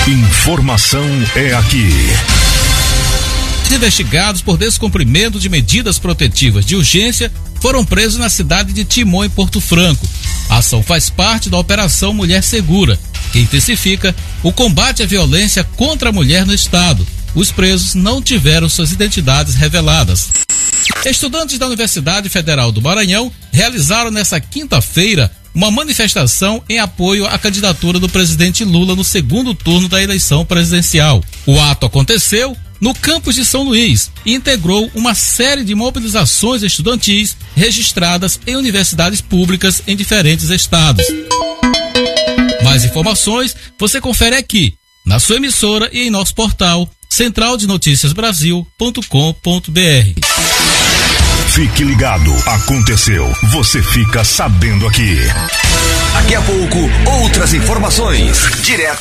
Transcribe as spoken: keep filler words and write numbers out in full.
Informação é aqui. Investigados por descumprimento de medidas protetivas de urgência foram presos na cidade de Timon, em Porto Franco. A ação faz parte da Operação Mulher Segura, que intensifica o combate à violência contra a mulher no estado. Os presos não tiveram suas identidades reveladas. Estudantes da Universidade Federal do Maranhão realizaram nesta quinta-feira uma manifestação em apoio à candidatura do presidente Lula no segundo turno da eleição presidencial. O ato aconteceu no campus de São Luís e integrou uma série de mobilizações estudantis registradas em universidades públicas em diferentes estados. Mais informações você confere aqui, na sua emissora e em nosso portal central de noticias brasil ponto com ponto br. Fique ligado, aconteceu, você fica sabendo aqui. Daqui a pouco, outras informações, direto